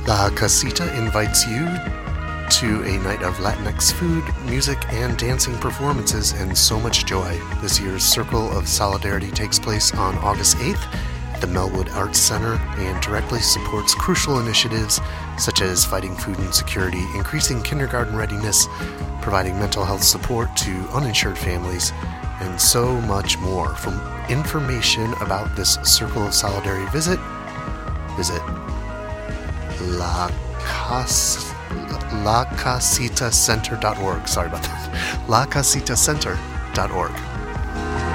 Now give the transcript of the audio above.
La Casita invites you to a night of Latinx food, music, and dancing performances and so much joy. This year's Circle of Solidarity takes place on August 8th at the Melwood Arts Center and directly supports crucial initiatives such as fighting food insecurity, increasing kindergarten readiness, providing mental health support to uninsured families, and so much more. For information about this Circle of Solidarity visit lacasitacenter.org. Sorry about that. lacasitacenter.org.